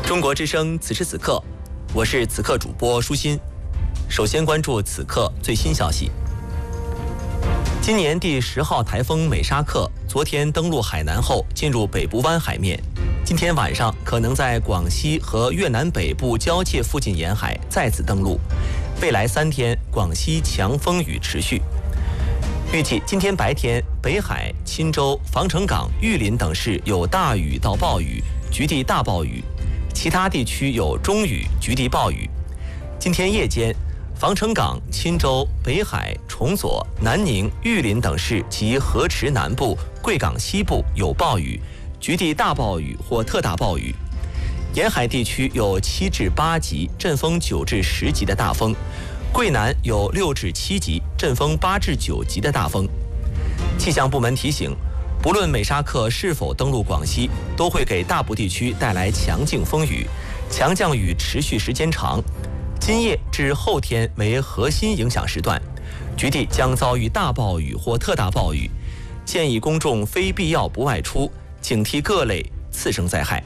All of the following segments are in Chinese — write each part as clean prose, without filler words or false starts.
中国之声此时此刻，我是此刻主播舒心。首先关注此刻最新消息。今年第10号台风美沙克昨天登陆海南后，进入北部湾海面，今天晚上可能在广西和越南北部交界附近沿海再次登陆。未来3天，广西强风雨持续。预计今天白天，北海、钦州、防城港、玉林等市有大雨到暴雨，局地大暴雨；其他地区有中雨，局地暴雨。今天夜间，防城港、钦州、北海、崇左、南宁、玉林等市及河池南部、贵港西部有暴雨，局地大暴雨或特大暴雨。沿海地区有7至8级，阵风9至10级的大风。贵南有6至7级，阵风8至9级的大风。气象部门提醒，不论美沙克是否登陆广西，都会给大部地区带来强劲风雨，强降雨持续时间长。今夜至后天为核心影响时段，局地将遭遇大暴雨或特大暴雨，建议公众非必要不外出，警惕各类次生灾害。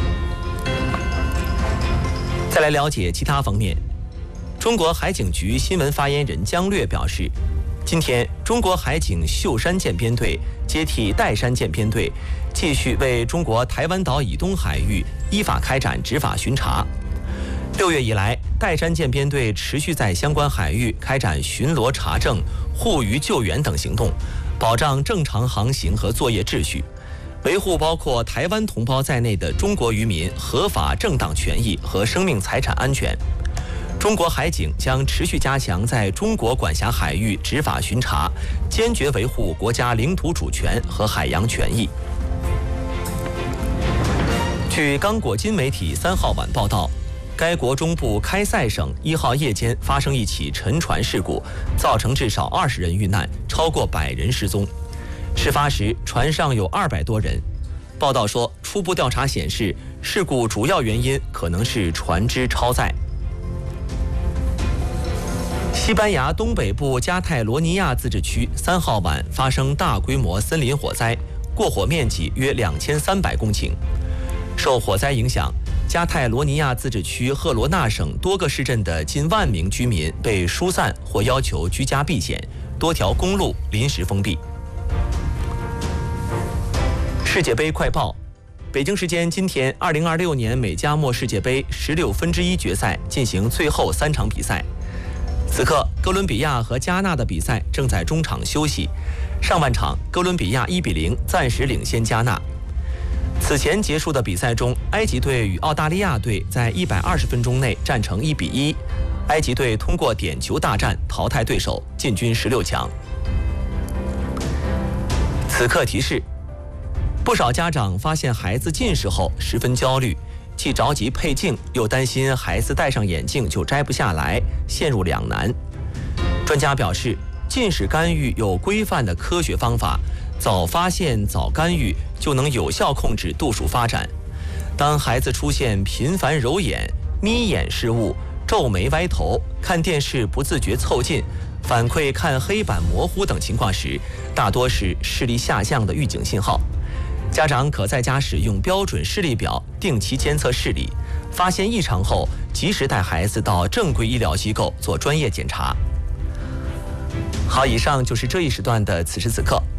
再来了解其他方面。中国海警局新闻发言人姜略表示，今天中国海警秀山舰编队接替岱山舰编队，继续为中国台湾岛以东海域依法开展执法巡查。6月以来，岱山舰编队持续在相关海域开展巡逻查证、护渔救援等行动，保障正常航行和作业秩序，维护包括台湾同胞在内的中国渔民合法正当权益和生命财产安全。中国海警将持续加强在中国管辖海域执法巡查，坚决维护国家领土主权和海洋权益。据刚果金媒体3号晚报道，该国中部开塞省1号夜间发生一起沉船事故，造成至少20人遇难，超过100人失踪。事发时，船上有200多人。报道说，初步调查显示，事故主要原因可能是船只超载。西班牙东北部加泰罗尼亚自治区3号晚发生大规模森林火灾，过火面积约2300公顷。受火灾影响，加泰罗尼亚自治区赫罗纳省多个市镇的近1万名居民被疏散或要求居家避险，多条公路临时封闭。世界杯快报：北京时间今天，2026年美加墨世界杯16分之一决赛进行最后3场比赛。此刻，哥伦比亚和加纳的比赛正在中场休息。上半场，哥伦比亚1比0暂时领先加纳。此前结束的比赛中，埃及队与澳大利亚队在120分钟内战成1比1，埃及队通过点球大战淘汰对手，进军16强。此刻提示：不少家长发现孩子近视后十分焦虑，既着急配镜，又担心孩子戴上眼镜就摘不下来，陷入两难。专家表示，近视干预有规范的科学方法，早发现早干预就能有效控制度数发展。当孩子出现频繁揉眼、眯眼失误、皱眉歪头、看电视不自觉凑近、反馈看黑板模糊等情况时，大多是视力下降的预警信号。家长可在家使用标准视力表定期监测视力，发现异常后及时带孩子到正规医疗机构做专业检查。好，以上就是这一时段的此时此刻，